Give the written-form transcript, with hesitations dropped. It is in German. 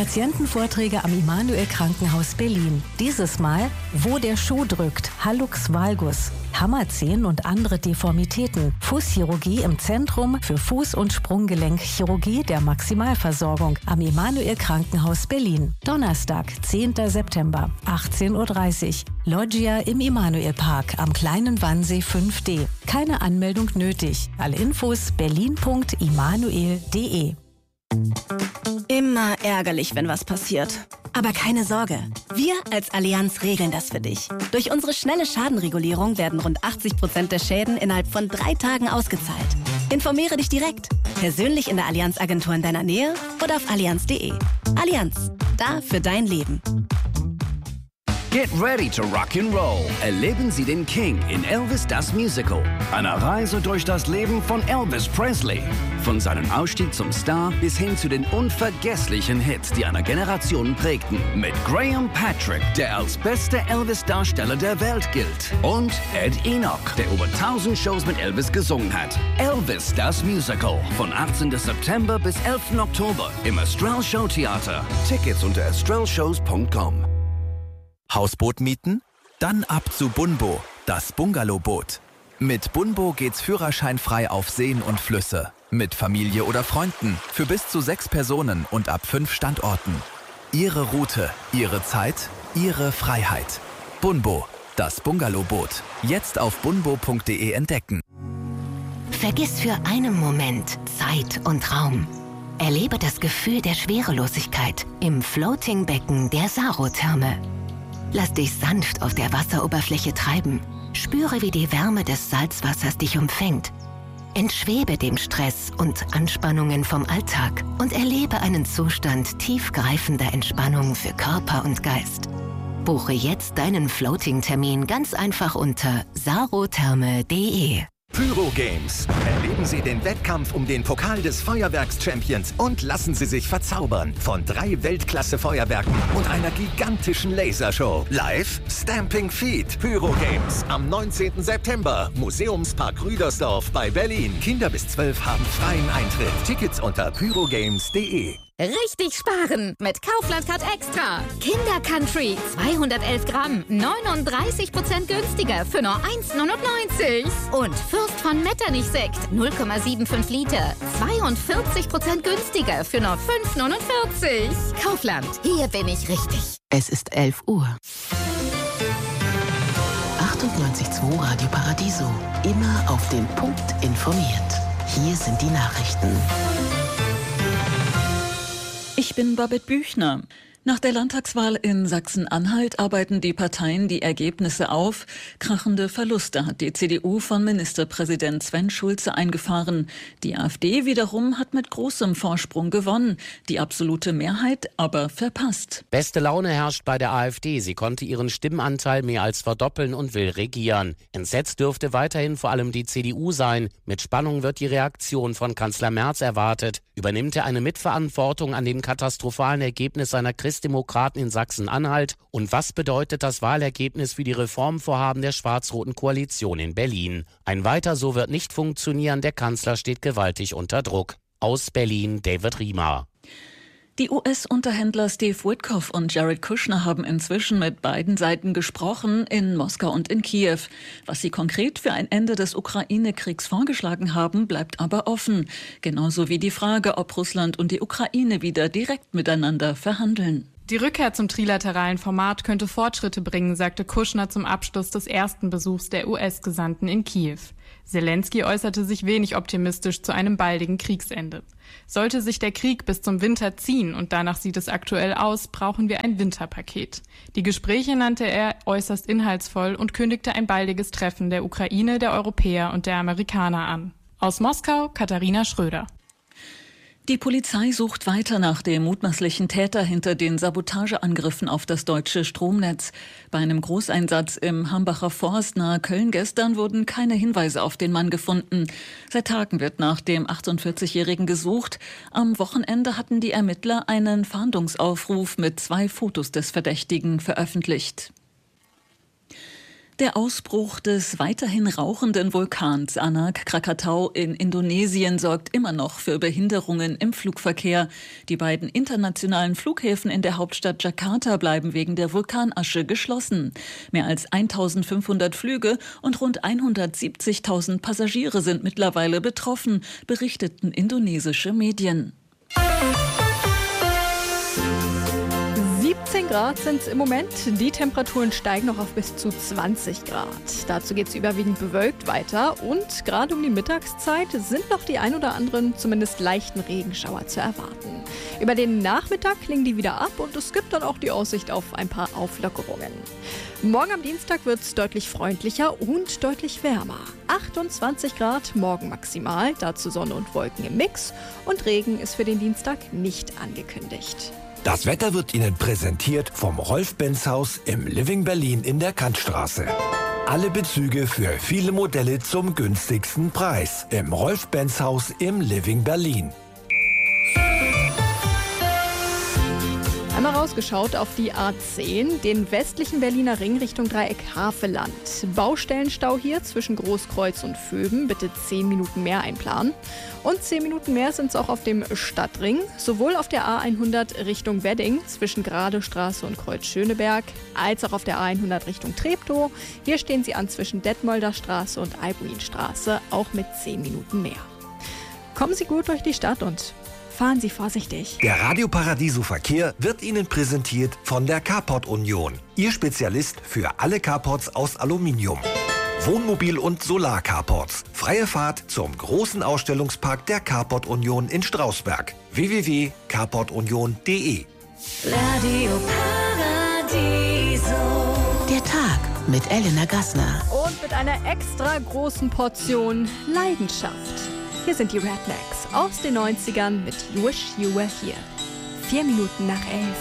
Patientenvorträge am Immanuel Krankenhaus Berlin. Dieses Mal, wo der Schuh drückt, Hallux valgus, Hammerzehen und andere Deformitäten, Fußchirurgie im Zentrum für Fuß- und Sprunggelenkchirurgie der Maximalversorgung am Immanuel Krankenhaus Berlin. Donnerstag, 10. September, 18:30 Uhr. Loggia im Immanuel Park am Kleinen Wannsee 5D. Keine Anmeldung nötig. Alle Infos berlin.immanuel.de. Immer ärgerlich, wenn was passiert. Aber keine Sorge, wir als Allianz regeln das für dich. Durch unsere schnelle Schadenregulierung werden rund 80% der Schäden innerhalb von 3 Tagen ausgezahlt. Informiere dich direkt, persönlich in der Allianz-Agentur in deiner Nähe oder auf allianz.de. Allianz, da für dein Leben. Get ready to rock and roll. Erleben Sie den King in Elvis das Musical. Eine Reise durch das Leben von Elvis Presley. Von seinem Ausstieg zum Star bis hin zu den unvergesslichen Hits, die eine Generation prägten. Mit Graham Patrick, der als bester Elvis-Darsteller der Welt gilt. Und Ed Enoch, der über 1000 Shows mit Elvis gesungen hat. Elvis das Musical. Von 18. September bis 11. Oktober im Astral Show Theater. Tickets unter astralshows.com. Hausboot mieten? Dann ab zu Bunbo, das Bungalowboot. Mit Bunbo geht's führerscheinfrei auf Seen und Flüsse. Mit Familie oder Freunden, für bis zu 6 Personen und ab 5 Standorten. Ihre Route, Ihre Zeit, Ihre Freiheit. Bunbo, das Bungalowboot. Jetzt auf bunbo.de entdecken. Vergiss für einen Moment Zeit und Raum. Erlebe das Gefühl der Schwerelosigkeit im Floating-Becken der Sarotherme. Lass dich sanft auf der Wasseroberfläche treiben. Spüre, wie die Wärme des Salzwassers dich umfängt. Entschwebe dem Stress und Anspannungen vom Alltag und erlebe einen Zustand tiefgreifender Entspannung für Körper und Geist. Buche jetzt deinen Floating-Termin ganz einfach unter sarotherme.de. Pyro Games. Erleben Sie den Wettkampf um den Pokal des Feuerwerks-Champions und lassen Sie sich verzaubern von 3 Weltklasse-Feuerwerken und einer gigantischen Lasershow. Live Stamping Feet. Pyro Games am 19. September. Museumspark Rüdersdorf bei Berlin. Kinder bis 12 haben freien Eintritt. Tickets unter pyrogames.de. Richtig sparen mit Kaufland Card Extra. Kinder Country 211 Gramm, 39% günstiger für nur 1,99. Und Fürst von Metternich Sekt 0,75 Liter, 42% günstiger für nur 5,49. Kaufland, hier bin ich richtig. Es ist 11 Uhr. 98.2 Radio Paradiso. Immer auf den Punkt informiert. Hier sind die Nachrichten. Ich bin Babette Büchner. Nach der Landtagswahl in Sachsen-Anhalt arbeiten die Parteien die Ergebnisse auf. Krachende Verluste hat die CDU von Ministerpräsident Sven Schulze eingefahren. Die AfD wiederum hat mit großem Vorsprung gewonnen, die absolute Mehrheit aber verpasst. Beste Laune herrscht bei der AfD. Sie konnte ihren Stimmenanteil mehr als verdoppeln und will regieren. Entsetzt dürfte weiterhin vor allem die CDU sein. Mit Spannung wird die Reaktion von Kanzler Merz erwartet. Übernimmt er eine Mitverantwortung an dem katastrophalen Ergebnis seiner Christdemokraten in Sachsen-Anhalt? Und was bedeutet das Wahlergebnis für die Reformvorhaben der schwarz-roten Koalition in Berlin? Ein Weiter so wird nicht funktionieren, der Kanzler steht gewaltig unter Druck. Aus Berlin, David Riemer. Die US-Unterhändler Steve Witkoff und Jared Kushner haben inzwischen mit beiden Seiten gesprochen, in Moskau und in Kiew. Was sie konkret für ein Ende des Ukraine-Kriegs vorgeschlagen haben, bleibt aber offen. Genauso wie die Frage, ob Russland und die Ukraine wieder direkt miteinander verhandeln. Die Rückkehr zum trilateralen Format könnte Fortschritte bringen, sagte Kushner zum Abschluss des ersten Besuchs der US-Gesandten in Kiew. Zelensky äußerte sich wenig optimistisch zu einem baldigen Kriegsende. Sollte sich der Krieg bis zum Winter ziehen, und danach sieht es aktuell aus, brauchen wir ein Winterpaket. Die Gespräche nannte er äußerst inhaltsvoll und kündigte ein baldiges Treffen der Ukraine, der Europäer und der Amerikaner an. Aus Moskau, Katharina Schröder. Die Polizei sucht weiter nach dem mutmaßlichen Täter hinter den Sabotageangriffen auf das deutsche Stromnetz. Bei einem Großeinsatz im Hambacher Forst nahe Köln gestern wurden keine Hinweise auf den Mann gefunden. Seit Tagen wird nach dem 48-Jährigen gesucht. Am Wochenende hatten die Ermittler einen Fahndungsaufruf mit 2 Fotos des Verdächtigen veröffentlicht. Der Ausbruch des weiterhin rauchenden Vulkans Anak Krakatau in Indonesien sorgt immer noch für Behinderungen im Flugverkehr. Die beiden internationalen Flughäfen in der Hauptstadt Jakarta bleiben wegen der Vulkanasche geschlossen. Mehr als 1.500 Flüge und rund 170.000 Passagiere sind mittlerweile betroffen, berichteten indonesische Medien. 17 Grad sind es im Moment. Die Temperaturen steigen noch auf bis zu 20 Grad. Dazu geht es überwiegend bewölkt weiter und gerade um die Mittagszeit sind noch die ein oder anderen zumindest leichten Regenschauer zu erwarten. Über den Nachmittag klingen die wieder ab und es gibt dann auch die Aussicht auf ein paar Auflockerungen. Morgen am Dienstag wird es deutlich freundlicher und deutlich wärmer. 28 Grad morgen maximal, dazu Sonne und Wolken im Mix und Regen ist für den Dienstag nicht angekündigt. Das Wetter wird Ihnen präsentiert vom Rolf-Benz-Haus im Living Berlin in der Kantstraße. Alle Bezüge für viele Modelle zum günstigsten Preis im Rolf-Benz-Haus im Living Berlin. Einmal rausgeschaut auf die A10, den westlichen Berliner Ring Richtung Dreieck Havelland. Baustellenstau hier zwischen Großkreuz und Vöben, bitte 10 Minuten mehr einplanen. Und 10 Minuten mehr sind es auch auf dem Stadtring, sowohl auf der A100 Richtung Wedding zwischen Gradestraße und Kreuz Schöneberg, als auch auf der A100 Richtung Treptow. Hier stehen sie an zwischen Detmolder Straße und Albuinstraße, auch mit 10 Minuten mehr. Kommen Sie gut durch die Stadt und fahren Sie vorsichtig. Der Radio Paradiso Verkehr wird Ihnen präsentiert von der Carport Union. Ihr Spezialist für alle Carports aus Aluminium. Wohnmobil- und Solar-Carports. Freie Fahrt zum großen Ausstellungspark der Carport Union in Strausberg. www.carportunion.de. Radio Paradiso. Der Tag mit Elena Gassner. Und mit einer extra großen Portion Leidenschaft. Hier sind die Rednecks aus den 90ern mit You Wish You Were Here. 4 Minuten nach 11.